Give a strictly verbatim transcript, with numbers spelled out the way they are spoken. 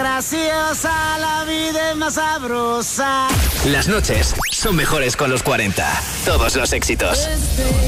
graciosa, la vida es más sabrosa. Las noches son mejores con los cuarenta. Todos los éxitos.